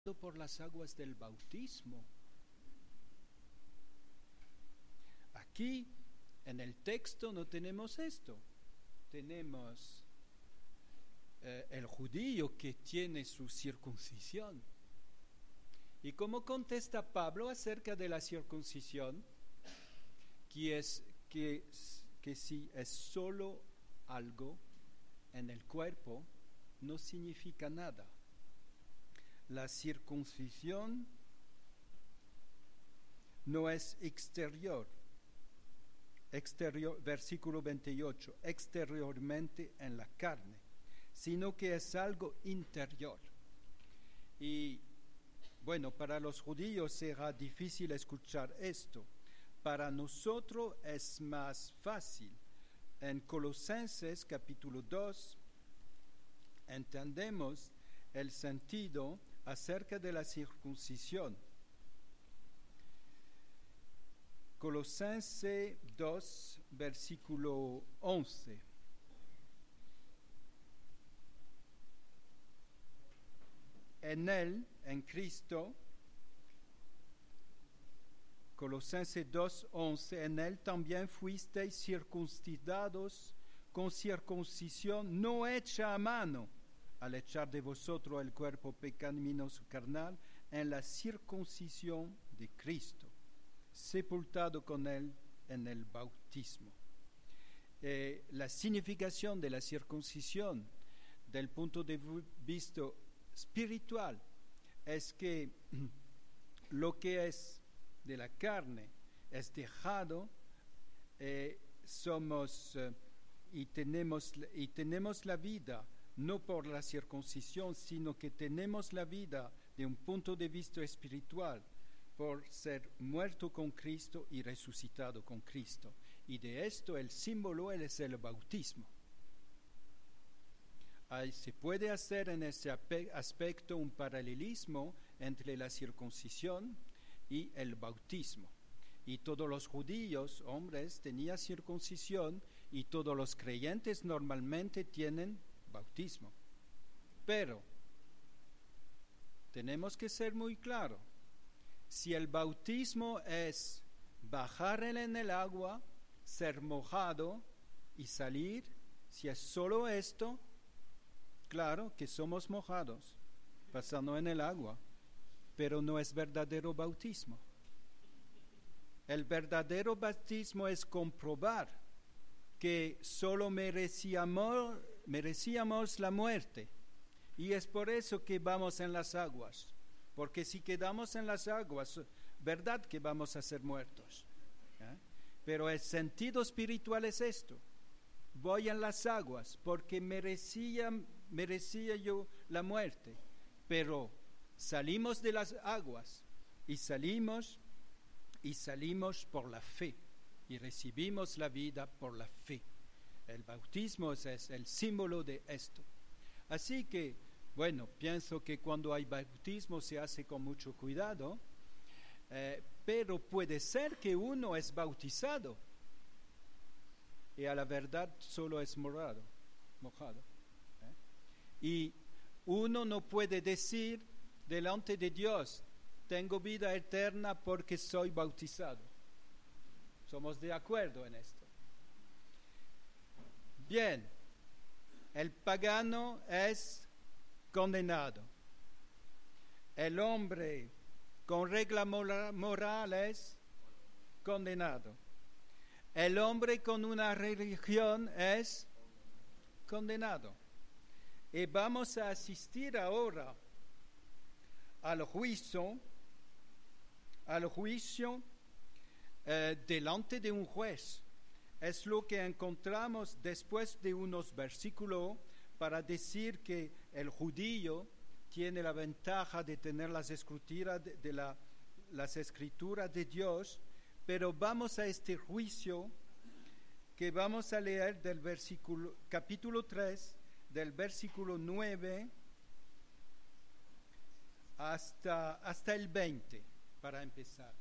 por las aguas del bautismo. Aquí en el texto no tenemos esto. Tenemos el judío que tiene su circuncisión. ¿Y cómo contesta Pablo acerca de la circuncisión? Que si es solo algo en el cuerpo, no significa nada. La circuncisión no es exterior, versículo 28, exteriormente en la carne, sino que es algo interior. Y bueno, para los judíos será difícil escuchar esto. Para nosotros es más fácil. En Colosenses capítulo 2 entendemos el sentido acerca de la circuncisión. Colosenses 2, versículo 11. En él, en Cristo, Colosenses 2, 11, en él también fuisteis circuncidados con circuncisión no hecha a mano, al echar de vosotros el cuerpo pecaminoso carnal en la circuncisión de Cristo, sepultado con él en el bautismo. La significación de la circuncisión, del punto de vista espiritual, es que lo que es de la carne es dejado, y tenemos la vida no por la circuncisión, sino que tenemos la vida de un punto de vista espiritual por ser muerto con Cristo y resucitado con Cristo. Y de esto el símbolo es el bautismo. Se puede hacer en ese aspecto un paralelismo entre la circuncisión y el bautismo. Y todos los judíos, hombres, tenían circuncisión, y todos los creyentes normalmente tienen bautismo. Pero tenemos que ser muy claros. Si el bautismo es bajar en el agua, ser mojado y salir, si es solo esto, claro que somos mojados, pasando en el agua, pero no es verdadero bautismo. El verdadero bautismo es comprobar que solo merecíamos la muerte, y es por eso que vamos en las aguas, porque si quedamos en las aguas, verdad que vamos a ser muertos, pero el sentido espiritual es esto: voy en las aguas porque merecía yo la muerte, pero salimos de las aguas y salimos por la fe, y recibimos la vida por la fe. El bautismo es el símbolo de esto. Así que, bueno, pienso que cuando hay bautismo se hace con mucho cuidado, pero puede ser que uno es bautizado y a la verdad solo es mojado. Y uno no puede decir delante de Dios: tengo vida eterna porque soy bautizado. ¿Somos de acuerdo en esto? Bien, el pagano es condenado. El hombre con regla moral es condenado. El hombre con una religión es condenado. Y vamos a asistir ahora al juicio delante de un juez. Es lo que encontramos después de unos versículos para decir que el judío tiene la ventaja de tener las escrituras de Dios, pero vamos a este juicio que vamos a leer del capítulo 3, del versículo 9 hasta el 20, para empezar.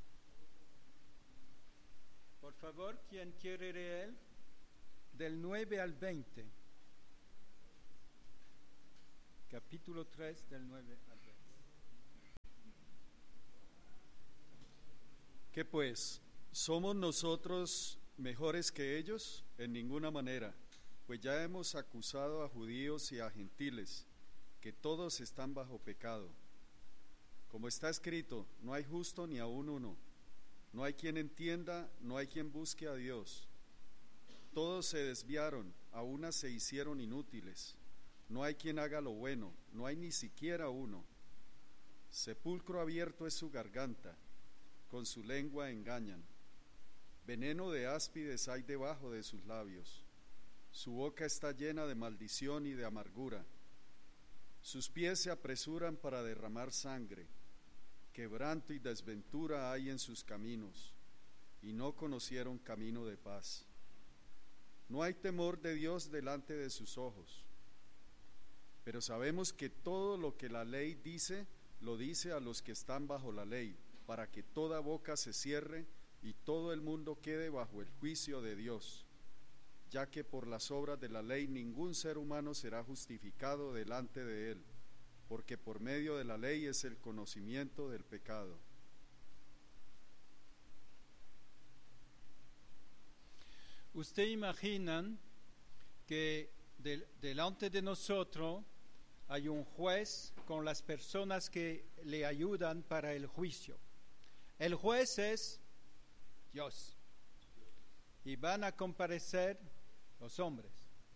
Por favor, ¿quién quiere leer? Del 9 al 20. Capítulo 3, del 9 al 20. ¿Qué pues? ¿Somos nosotros mejores que ellos? En ninguna manera, pues ya hemos acusado a judíos y a gentiles, que todos están bajo pecado. Como está escrito, no hay justo ni aun uno, no hay quien entienda, no hay quien busque a Dios. Todos se desviaron, a unas se hicieron inútiles. No hay quien haga lo bueno, no hay ni siquiera uno. Sepulcro abierto es su garganta, con su lengua engañan. Veneno de áspides hay debajo de sus labios. Su boca está llena de maldición y de amargura. Sus pies se apresuran para derramar sangre. Quebranto y desventura hay en sus caminos, y no conocieron camino de paz. No hay temor de Dios delante de sus ojos. Pero sabemos que todo lo que la ley dice, lo dice a los que están bajo la ley, para que toda boca se cierre y todo el mundo quede bajo el juicio de Dios, ya que por las obras de la ley ningún ser humano será justificado delante de él, porque por medio de la ley es el conocimiento del pecado. ¿Usted imaginan que delante de nosotros hay un juez con las personas que le ayudan para el juicio? El juez es Dios y van a comparecer los hombres.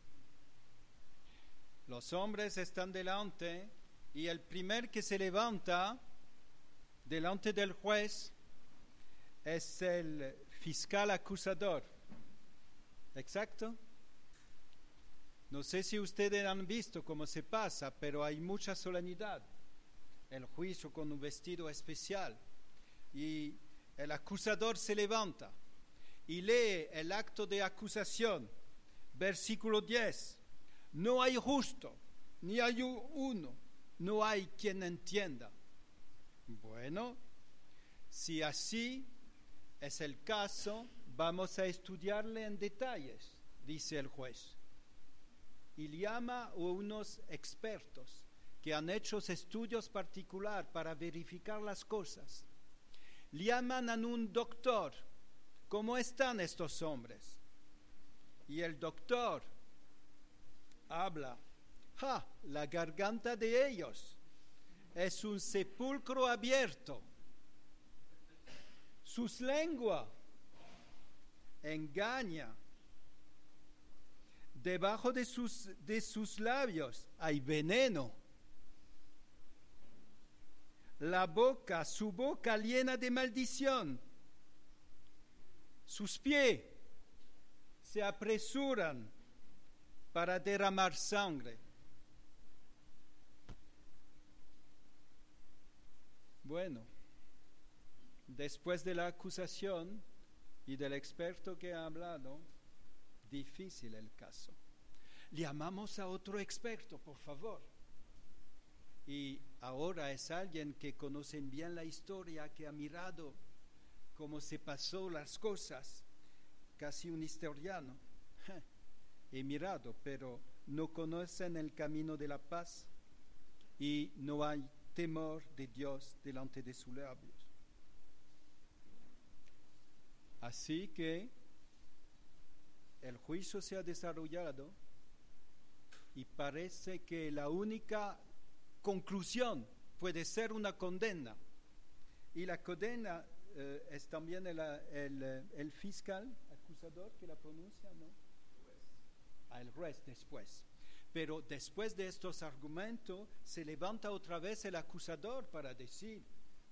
Los hombres están delante y el primer que se levanta delante del juez es el fiscal acusador. ¿Exacto? No sé si ustedes han visto cómo se pasa, pero hay mucha solemnidad. El juicio con un vestido especial. Y el acusador se levanta y lee el acto de acusación. Versículo 10. No hay justo, ni hay uno, no hay quien entienda. Bueno, si así es el caso, vamos a estudiarle en detalles, dice el juez. Y llama a unos expertos que han hecho estudios particulares para verificar las cosas. Llaman a un doctor. ¿Cómo están estos hombres? Y el doctor habla. La garganta de ellos es un sepulcro abierto. Sus lenguas engaña. Debajo de sus labios hay veneno. Su boca llena de maldición. Sus pies se apresuran para derramar sangre. Bueno, después de la acusación y del experto que ha hablado, difícil el caso. Llamamos a otro experto, por favor. Y ahora es alguien que conoce bien la historia, que ha mirado cómo se pasó las cosas, casi un historiano. He mirado, pero no conocen el camino de la paz y no hay temor de Dios delante de sus labios. Así que el juicio se ha desarrollado y parece que la única conclusión puede ser una condena. Y la condena es también el fiscal acusador que la pronuncia, ¿no? El juez después. Pero después de estos argumentos se levanta otra vez el acusador para decir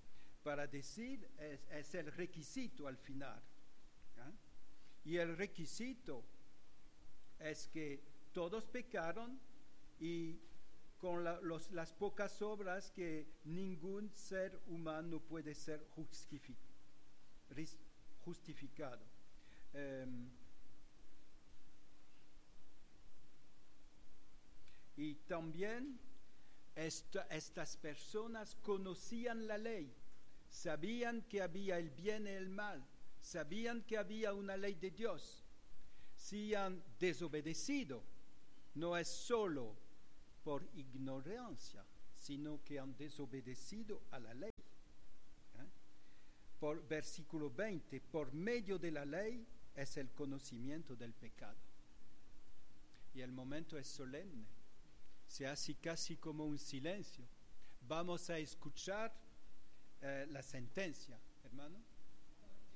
es el requisito al final. Y el requisito es que todos pecaron y con las pocas obras que ningún ser humano puede ser justificado. Y también estas personas conocían la ley, sabían que había el bien y el mal, sabían que había una ley de Dios. Si han desobedecido, no es solo por ignorancia, sino que han desobedecido a la ley. por versículo 20, por medio de la ley es el conocimiento del pecado. Y el momento es solemne, se hace casi como un silencio. Vamos a escuchar la sentencia, hermano.